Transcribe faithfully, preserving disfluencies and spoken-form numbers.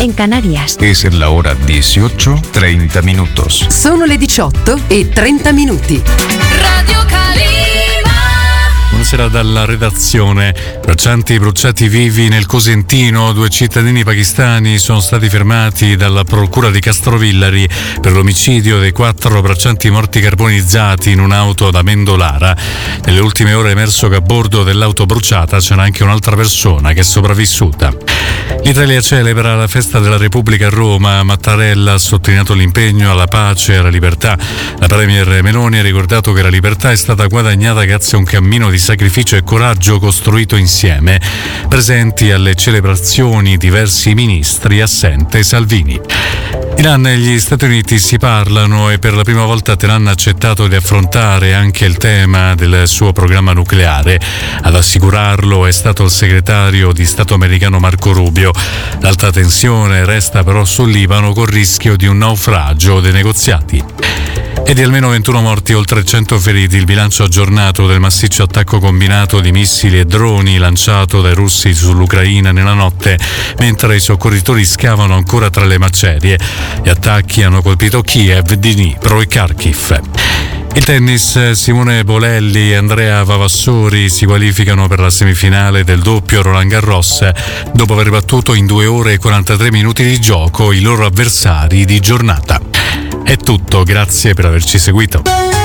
en Canarias. Es la hora dieciocho treinta minutos. Sono le diciotto e trenta minuti. Radio Calima. Buonasera dalla redazione. Braccianti bruciati vivi nel Cosentino. Due cittadini pakistani sono stati fermati dalla procura di Castrovillari per l'omicidio dei quattro braccianti morti carbonizzati in un'auto ad Amendolara. Nelle ultime ore è emerso che a bordo dell'auto bruciata c'era anche un'altra persona che è sopravvissuta. L'Italia celebra la festa della Repubblica a Roma. Mattarella ha sottolineato l'impegno alla pace e alla libertà. La premier Meloni ha ricordato che la libertà è stata guadagnata grazie a un cammino di sacrificio e coraggio costruito insieme. Presenti alle celebrazioni diversi ministri, assente Salvini. Iran e gli Stati Uniti si parlano e per la prima volta Teheran ha accettato di affrontare anche il tema del suo programma nucleare. Ad assicurarlo è stato il segretario di Stato americano Marco Rubio. L'alta tensione resta però sul Libano col rischio di un naufragio dei negoziati. E di almeno ventuno morti, oltre cento feriti, il bilancio aggiornato del massiccio attacco combinato di missili e droni lanciato dai russi sull'Ucraina nella notte, mentre i soccorritori scavano ancora tra le macerie. Gli attacchi hanno colpito Kiev, Dnipro e Kharkiv. Il tennis, Simone Bolelli e Andrea Vavassori si qualificano per la semifinale del doppio Roland Garros dopo aver battuto in due ore e quarantatré minuti di gioco i loro avversari di giornata. È tutto, grazie per averci seguito.